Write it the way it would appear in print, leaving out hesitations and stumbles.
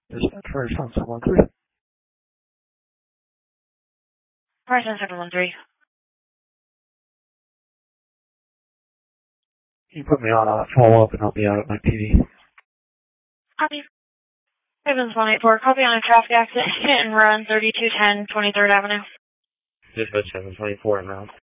Dispatch for Sunset 13. Sunset 13. Can you put me on a follow-up and help me out at my PD? Copy. Ravens 184, copy on a traffic accident, hit and run 3210 23rd Avenue. Dispatch 724 and round.